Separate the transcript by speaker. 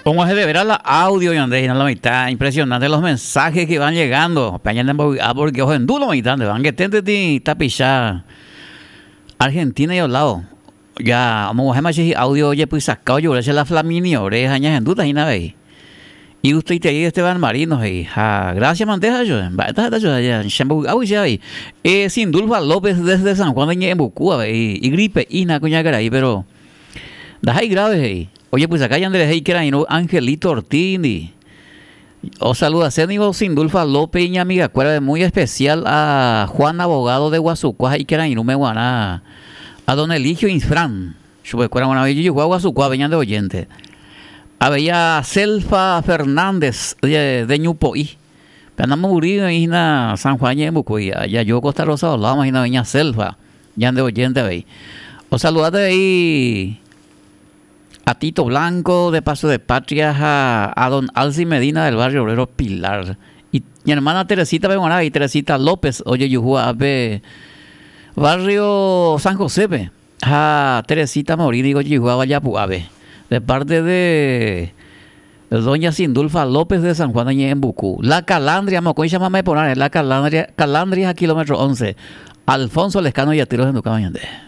Speaker 1: Vamos a ver a la audio y Andrés, no la mitad. Impresionante los mensajes que van llegando. Peña porque ojo en duro mitad, van que tente tapichar. Argentina y al lado. Ya, vamos a ver audio, oye, pues sacado yo, la Flaminio, oreja, en duda, y nada, y usted te dice Esteban Marino, gracias, manteja, yo, sin Dulfa López desde San Juan de Embucúa, y gripe, y na cuña caray, pero, da ahí grave, oye, pues acá ya Andrés, que era Angelito Ortiz, os saluda, Cénigo sin Dulfa López, y mi amiga, acuerda muy especial a Juan Abogado de Guasucuá, y que era me guaná. A don Eligio Infran, yo recuerdo una vez yo juego a su cuadra, venían de oyente. Había Selfa Fernández de Ñupoí. Andamos muriendo en San Juan de Bucuy. Ya yo Costa Rosa hablamos y venía Selfa, ya de oyente ahí. Os saludate ahí a Tito Blanco de Paso de Patria, a don Alci Medina del barrio Obrero Pilar. Y mi hermana Teresita Bemoná y Teresita López, oye, yo jugaba barrio San José, Teresita Morí, digo, yo jugaba Yapuave, de parte de doña Sindulfa López de San Juan de Embucú. La Calandria, Mocoy, llámame por ahí, la Calandria, kilómetro 11. Alfonso Lescano y Atiros en Ducamañante.